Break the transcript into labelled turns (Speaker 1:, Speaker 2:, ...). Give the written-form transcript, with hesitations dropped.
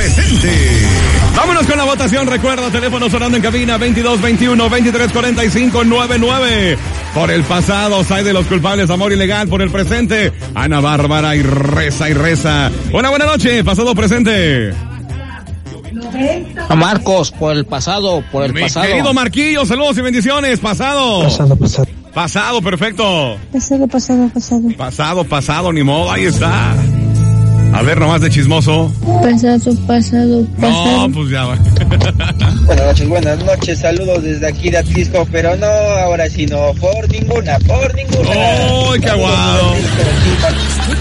Speaker 1: presente. Vámonos con la votación. Recuerda, teléfono sonando en cabina 2221-2345-99. Por el pasado, Sai de los culpables, amor ilegal. Por el presente, Ana Bárbara y reza y reza. Buena noche, pasado, presente.
Speaker 2: A Marcos, por el pasado,
Speaker 1: Mi querido Marquillo, saludos y bendiciones. Pasado, perfecto. Pasado, ni modo, ahí está. A ver, nomás de chismoso.
Speaker 3: Pasado.
Speaker 1: No, pues ya va.
Speaker 4: Buenas noches, saludos desde aquí de Atlisco, pero no, ahora sí no, por ninguna.
Speaker 1: ¡Ay, qué aguado!